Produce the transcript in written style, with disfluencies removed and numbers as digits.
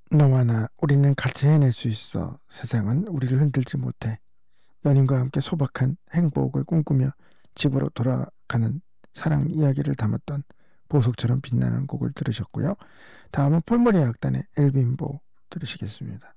너와 나 우리는 같이 해낼 수 있어. 세상은 우리를 흔들지 못해. 연인과 함께 소박한 행복을 꿈꾸며 집으로 돌아가는 사랑 이야기를 담았던 보석처럼 빛나는 곡을 들으셨고요. 다음은 폴머리 악단의 엘빈보 들으시겠습니다.